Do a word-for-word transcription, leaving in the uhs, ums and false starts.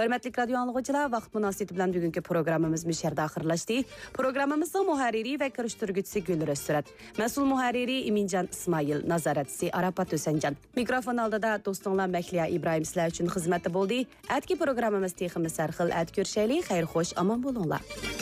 Hörmətli radio anlıqçılar, vaqt münasibəti bilan bugünkü proqramımız müşərdə axırlaşdı. Proqramımızın müharriri və kirişdirgüçüsü Gülrüz Sürət, məsul müharriri İmincan İsmail, nazaratçısı Arapat Ösəncan. Mikrofon aldıda dostunla Məkliya İbrahim sizlər üçün xidmətdə boldu. Ətki proqramımız teximiz sərxil ət görüşəli, xeyir xoş, aman bolunlar.